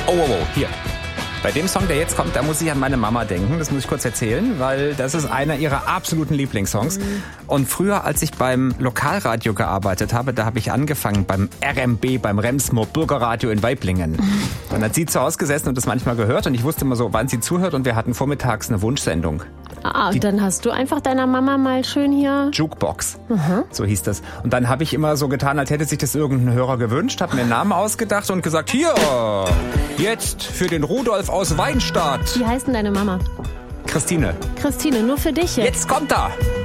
Hier. Bei dem Song, der jetzt kommt, da muss ich an meine Mama denken. Das muss ich kurz erzählen, weil das ist einer ihrer absoluten Lieblingssongs. Und früher, als ich beim Lokalradio gearbeitet habe, da habe ich angefangen beim RMB, beim Remsmoor Bürgerradio in Waiblingen. Dann hat sie zu Hause gesessen und das manchmal gehört und ich wusste immer so, wann sie zuhört und wir hatten vormittags eine Wunschsendung. Und dann hast du einfach deiner Mama mal schön hier... Jukebox, so hieß das. Und dann habe ich immer so getan, als hätte sich das irgendein Hörer gewünscht, habe mir einen Namen ausgedacht und gesagt, hier, jetzt für den Rudolf aus Weinstadt. Wie heißt denn deine Mama? Christine. Christine, nur für dich jetzt. Jetzt kommt er.